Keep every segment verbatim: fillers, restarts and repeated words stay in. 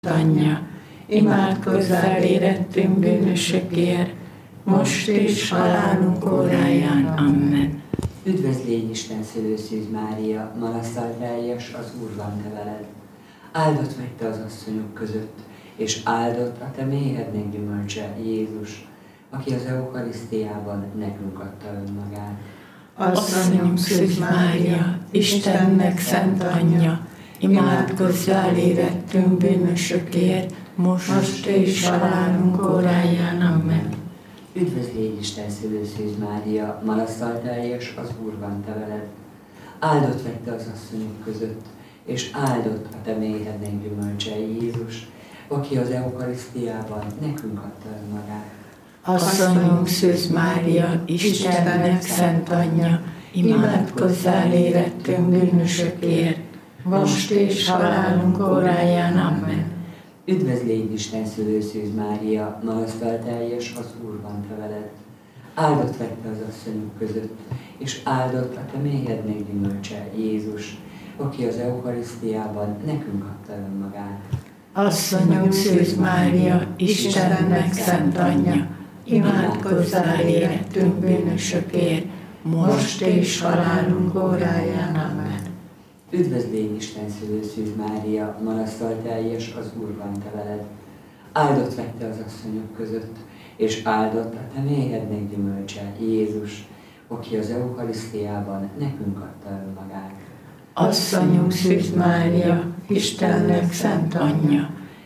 Anyja, imádkozzál érettünk bűnösökért, most és halálunk óráján. Amen. Üdvözl légy Isten szülőszűz Mária, malasztal teljes, az Úr van te veled. Áldott vagy te az asszonyok között, és áldott a te méhednek gyümölcse, Jézus, aki az Eucharisztiában nekünk adta önmagát. Asszonyunk Szűz Mária, Istennek szent anyja, imádkozzál érettünk bűnösökért, most és halálunk óráján. Amen. Üdvözl légy Isten szülőszűz Mária, malasztal teljes, az Úr van te veled. Áldott vagy te az asszonyok között, és áldott a te méhednek gyümölcse, Jézus, aki az Eucharisztiában nekünk adta önmagát. Asszonyunk Szűz Mária, Istennek szent anyja, imádkozzál érettünk bűnösökért, most és halálunk óráján. Amen. Üdvözl légy Isten szülőszűz Mária, malasztal teljes, az Úr van te veled. Áldott vagy te az asszonyok között, és áldott a te méhednek gyümölcse, Jézus, aki az Eucharisztiában nekünk adta önmagát. Asszonyunk Szűz Mária, Istennek szent anyja, imádkozzál érettünk bűnösökért, most és halálunk óráján. Amen. Üdvözl légy Isten szülőszűz Mária, malasztal teljes, az Úr van te veled. Áldott vagy te az asszonyok között, és áldott a te méhednek gyümölcse, Jézus, aki az Eucharisztiában nekünk adta önmagát. Asszonyunk Szűz Mária, Istennek szent anyja,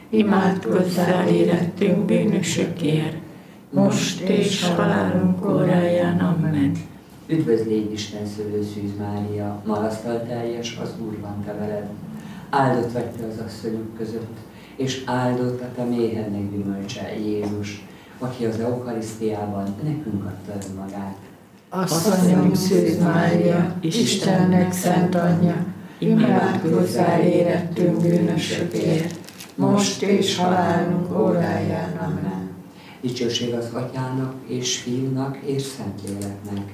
imádkozzál érettünk bűnösökért, most és halálunk óráján. Amen. Üdvözl légy Isten szülőszűz Mária, malasztal teljes, az Úr van te veled. Áldott vagy te az asszonyok között, és áldott a te méhednek gyümölcse, Jézus, aki az Eucharisztiában nekünk adta önmagát. Asszonyunk Szűz Mária, Istennek szent anyja, imádkozzál érettünk bűnösökért, most és halálunk óráján. Amen. Dicsőség az Atyának, és Fiúnak, és Szentléleknek,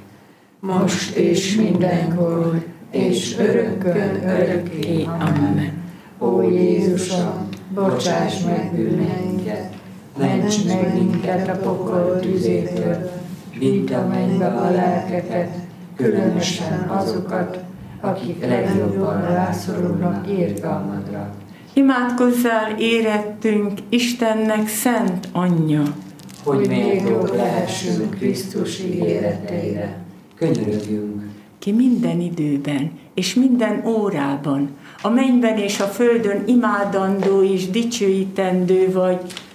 most és mindenkor, és örökkön örökké. Amen. Ó Jézusom, bocsáss meg bűneinket, ments meg minket a pokol tüzétől, vidd a mennybe a lelkeket, különösen azokat, akik legjobban rászorulnak irgalmadra. Imádkozzál érettünk Istennek szent anyja, hogy méltók lehessünk Krisztus ígéreteire. Könyörögjünk. Ki minden időben és minden órában, a mennyben és a földön imádandó és dicsőítendő vagy,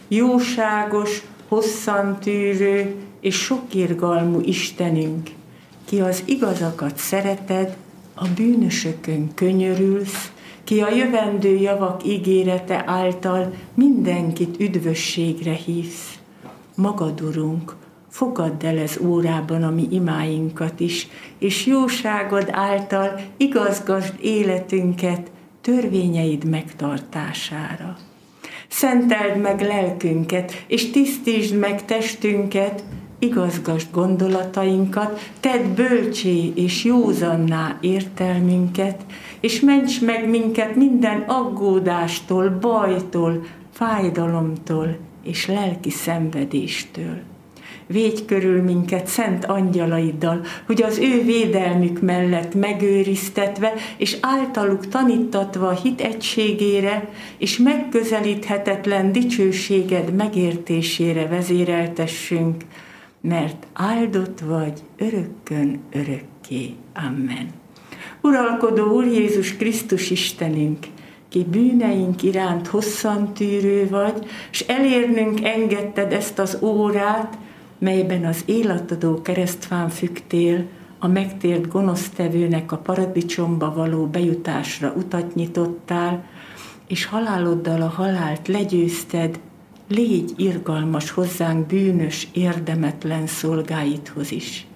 jóságos, hosszantűrő és sokirgalmú Istenünk, ki az igazakat szereted, a bűnösökön könyörülsz, ki a jövendő javak ígérete által mindenkit üdvösségre hívsz. Magad, Urunk, fogadd el ez órában a mi imáinkat is, és jóságod által igazgasd életünket törvényeid megtartására. Szenteld meg lelkünket, és tisztítsd meg testünket, igazgasd gondolatainkat, tedd bölcsé és józanná értelmünket, és ments meg minket minden aggódástól, bajtól, fájdalomtól és lelki szenvedéstől. Védj körül minket szent angyalaiddal, hogy az ő védelmük mellett megőriztetve, és általuk tanítatva a hit egységére, és megközelíthetetlen dicsőséged megértésére vezéreltessünk, mert áldott vagy örökkön örökké. Amen. Uralkodó Úr Jézus Krisztus Istenünk, ki bűneink iránt hosszantűrő vagy, s elérnünk engedted ezt az órát, melyben az életadó keresztfán fügtél, a megtért gonosztevőnek a paradicsomba való bejutásra utat nyitottál, és haláloddal a halált legyőzted, légy irgalmas hozzánk bűnös, érdemetlen szolgáidhoz is.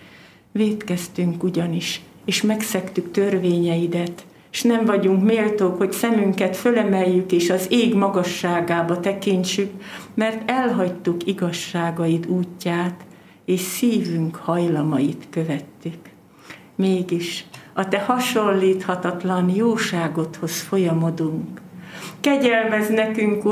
Vétkeztünk ugyanis, és megszegtük törvényeidet, s nem vagyunk méltók, hogy szemünket fölemeljük, és az ég magasságába tekintsük, mert elhagytuk igazságaid útját, és szívünk hajlamait követtük. Mégis a te hasonlíthatatlan jóságodhoz folyamodunk, Kegyelmezz nekünk,